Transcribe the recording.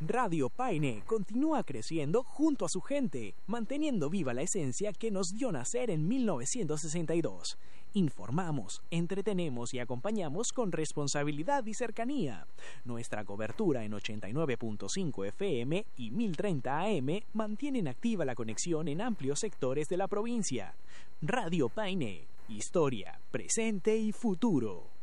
Radio Paine continúa creciendo junto a su gente, manteniendo viva la esencia que nos dio nacer en 1962. Informamos, entretenemos y acompañamos con responsabilidad y cercanía. Nuestra cobertura en 89.5 FM y 1030 AM mantienen activa la conexión en amplios sectores de la provincia. Radio Paine, historia, presente y futuro.